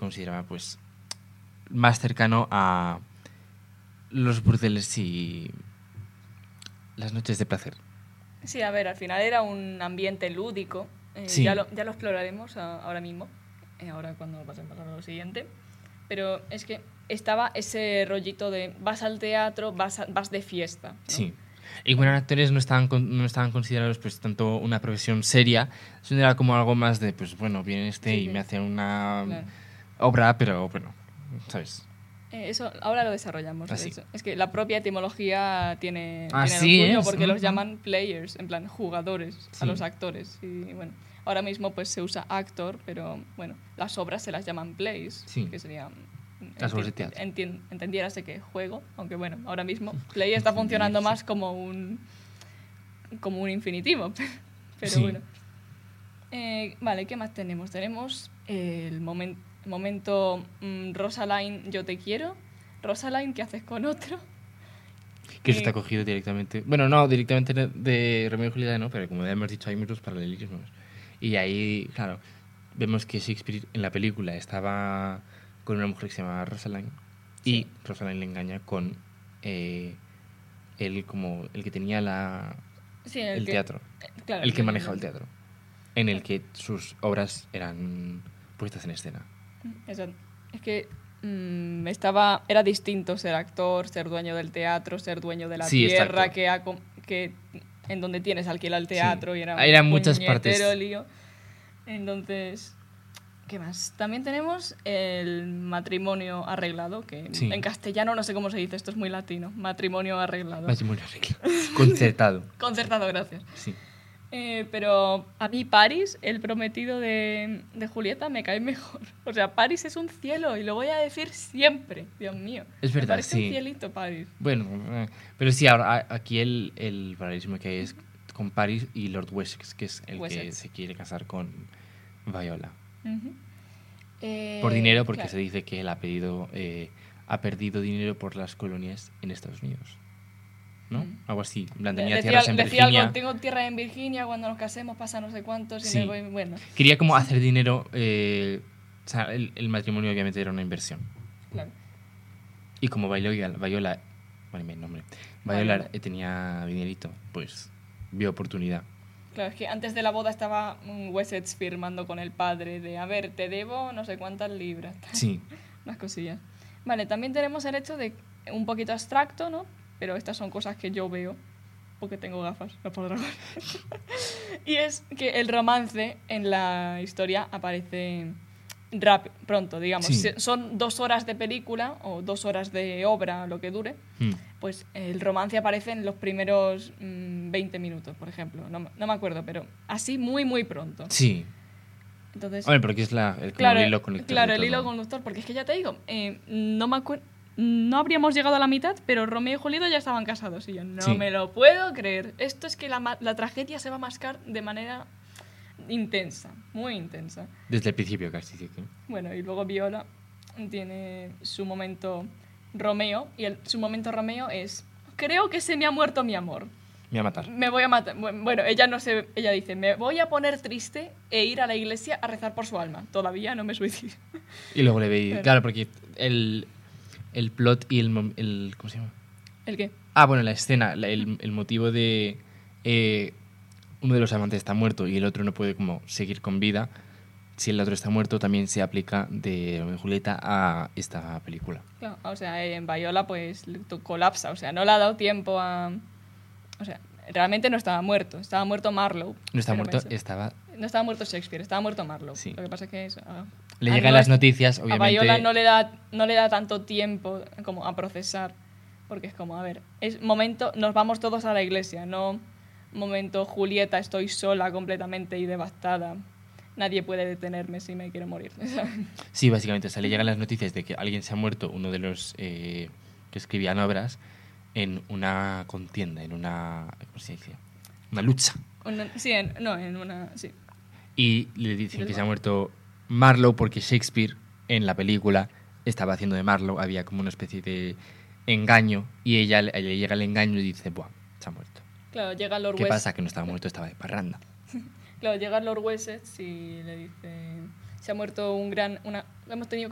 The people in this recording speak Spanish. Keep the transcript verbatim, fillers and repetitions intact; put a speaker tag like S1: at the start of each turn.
S1: consideraba pues más cercano a los burdeles y las noches de placer.
S2: Sí, a ver, al final era un ambiente lúdico. Eh,
S1: Sí.
S2: ya, lo, ya lo exploraremos a, ahora mismo, eh, ahora cuando pasemos a lo siguiente. Pero es que estaba ese rollito de vas al teatro, vas, a- vas de fiesta, ¿no?
S1: Sí. Y como eran actores no estaban, con- no estaban considerados pues tanto una profesión seria, sino era como algo más de, pues bueno, viene este
S2: Sí,
S1: y
S2: sí.
S1: me hace una
S2: Claro.
S1: obra, pero bueno, ¿sabes?
S2: Eh, eso ahora lo desarrollamos. de
S1: Así.
S2: hecho. Es que la propia etimología tiene,
S1: Así
S2: tiene lo suyo
S1: es,
S2: porque los
S1: ujú.
S2: llaman players, en plan jugadores,
S1: Sí.
S2: a los actores. Y bueno, ahora mismo pues se usa actor, pero bueno, las obras se las llaman plays,
S1: Sí.
S2: que serían
S1: Las obras de teatro.
S2: enti- entendieras de qué juego, aunque bueno, ahora mismo play está funcionando
S1: Sí.
S2: más como un como un infinitivo, pero
S1: Sí.
S2: bueno. Eh, vale, ¿qué más tenemos? Tenemos el momen- momento mm, Rosaline, yo te quiero. Rosaline, ¿qué haces con otro?
S1: Que eso
S2: Eh,
S1: está cogido directamente. Bueno, no, directamente de Romeo y Julieta, no, pero como ya hemos dicho, hay muchos paralelismos. Y ahí, claro, vemos que Shakespeare en la película estaba con una mujer que se llamaba Rosalind.
S2: Sí.
S1: Y Rosalind le engaña con eh, él, como el que tenía la,
S2: Sí,
S1: el,
S2: que-
S1: teatro.
S2: eh, claro,
S1: El que
S2: el-
S1: manejaba el teatro. En el que sus obras eran puestas en escena.
S2: Eso. Es que mm, estaba, era distinto ser actor, ser dueño del teatro, ser dueño de la
S1: Sí,
S2: tierra,
S1: exacto.
S2: que, ha com- que en donde tienes alquila el teatro
S1: Sí.
S2: y era
S1: Ahí eran
S2: un
S1: muchas
S2: puñetero
S1: partes.
S2: lío. Entonces, ¿qué más? También tenemos el matrimonio arreglado, que
S1: Sí.
S2: en castellano no sé cómo se dice, esto es muy latino. Matrimonio arreglado.
S1: Matrimonio arreglado. Concertado.
S2: Concertado, gracias.
S1: Sí.
S2: Eh, pero a mí Paris, el prometido de, de Julieta, me cae mejor. O sea, Paris es un cielo y lo voy a decir siempre, Dios mío.
S1: Es
S2: Me
S1: verdad,
S2: parece
S1: sí.
S2: un cielito Paris.
S1: Bueno, eh, pero sí, ahora a- aquí el, el paralelismo que hay es con Paris y Lord Wessex, que es el que
S2: Wessex.
S1: se quiere casar con Viola.
S2: Ujú. Eh,
S1: Por dinero, porque
S2: claro.
S1: se dice que él ha, pedido, eh, ha perdido dinero por las colonias en Estados Unidos. ¿No?
S2: Mm.
S1: Algo así. En plan,
S2: De-
S1: tenía
S2: decía,
S1: tierras en
S2: decía
S1: Virginia.
S2: algo, tengo tierra en Virginia, cuando nos casemos pasa no sé cuántos y
S1: Sí.
S2: me voy, bueno.
S1: Quería como hacer dinero. eh, o sea, el, el matrimonio obviamente era una inversión.
S2: Claro.
S1: Y como Viola, Viola bueno, mi nombre, Viola
S2: Viola.
S1: eh, tenía dinerito, pues vio oportunidad.
S2: Claro, es que antes de la boda estaba un Wessex firmando con el padre de, a ver, te debo no sé cuántas libras.
S1: Sí.
S2: Unas cosillas. Vale, también tenemos el hecho de un poquito abstracto, ¿no? Pero estas son cosas que yo veo porque tengo gafas, no puedo grabar. Y es que el romance en la historia aparece rap pronto, digamos.
S1: Sí.
S2: Si son dos horas de película o dos horas de obra, lo que dure,
S1: Mm.
S2: pues el romance aparece en los primeros mm, veinte minutos, por ejemplo. No, me- no me acuerdo, pero así muy, muy pronto.
S1: Sí.
S2: Entonces,
S1: Hombre, porque es la, el, como
S2: claro,
S1: el hilo conector.
S2: claro,
S1: de
S2: el
S1: todo.
S2: hilo conductor, porque es que ya te digo, eh, no me acuerdo. No habríamos llegado a la mitad, pero Romeo y Julieta ya estaban casados. Y yo, no
S1: Sí.
S2: me lo puedo creer. Esto es que la, ma- la tragedia se va a mascar de manera intensa, muy intensa.
S1: Desde el principio casi, sí. que-
S2: Bueno, y luego Viola tiene su momento Romeo, y el, su momento Romeo es, creo que se me ha muerto mi amor.
S1: Me va a matar.
S2: Me voy a matar. Bueno, ella no se, ella dice, me voy a poner triste e ir a la iglesia a rezar por su alma. Todavía no me suicido.
S1: Y luego le veis.
S2: Claro.
S1: Claro, porque el, el plot y el, mom- el. ¿Cómo se llama?
S2: ¿El qué?
S1: Ah, bueno, la escena, la- el, el motivo de. eh, uno de los amantes está muerto y el otro no puede como seguir con vida. Si el otro está muerto, también se aplica de Romeo y Julieta a esta película.
S2: Claro, o sea, en Viola pues colapsa, o sea, no le ha dado tiempo a... O sea, realmente no estaba muerto, estaba muerto Marlowe.
S1: No está
S2: pero
S1: muerto,
S2: pensé-
S1: estaba.
S2: No estaba muerto Shakespeare, estaba muerto Marlowe.
S1: Sí.
S2: Lo que pasa es que es, a-
S1: Le
S2: a
S1: llegan las
S2: nuestra-
S1: noticias,
S2: A
S1: obviamente.
S2: Viola no le, da, no le da tanto tiempo como a procesar, porque es como, a ver, es momento, nos vamos todos a la iglesia, no momento Julieta, estoy sola completamente y devastada. Nadie puede detenerme si me quiero morir.
S1: Sí, básicamente, o sea, le llegan las noticias de que alguien se ha muerto, uno de los eh, que escribían obras, en una contienda, en una. ¿Cómo se dice? Una lucha.
S2: Una- sí, en, no, en una... Sí.
S1: Y le dicen que se ha muerto Marlowe porque Shakespeare, en la película, estaba haciendo de Marlowe, había como una especie de engaño, y ella le le llega el engaño y dice, buah, se ha muerto.
S2: Claro, llega Lord
S1: ¿Qué
S2: West.
S1: pasa? Que no estaba muerto, estaba de parranda.
S2: Claro, llega Lord Wessex y le dice, se ha muerto un gran, una, hemos tenido